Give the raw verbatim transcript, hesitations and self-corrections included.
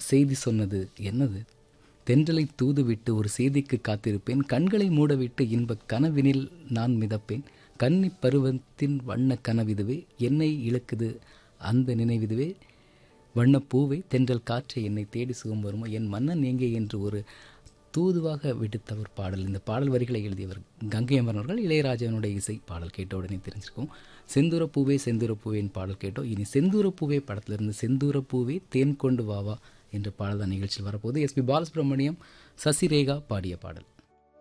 செய்தி சொன்னது என்னது? தென்றலை தூதுவிட்டு ஒரு செய்திக்கு காத்திருப்பேன், கண்களை மூடவிட்டு இன்பக் கனவினில் நான் மிதப்பேன், கன்னி பருவத்தின் வண்ண கனவிதுவே, என்னை இழுக்குது அந்த நினைவிதுவே, வண்ணப்பூவை தென்றல் காற்றை என்னை தேடி சுகம் வருமோ, என் மன்னன் எங்கே என்று ஒரு தூதுவாக விடுத்த ஒரு பாடல். இந்த பாடல் வரிகளை எழுதியவர் கங்கை அமரன் அவர்கள். இளையராஜாவினுடைய இசை. பாடல் கேட்ட உடனே தெரிஞ்சிருக்கும். செந்தூர பூவே செந்தூர பூவேன்னு பாடல் கேட்டோம். இனி செந்தூர பூவே படத்திலிருந்து செந்தூர பூவே தேன் கொண்டு வாவா என்ற பாடல் தான் நிகழ்ச்சியில் வரப்போகுது. எஸ்பி பாலசுப்ரமணியம், சசிரேகா பாடிய பாடல்.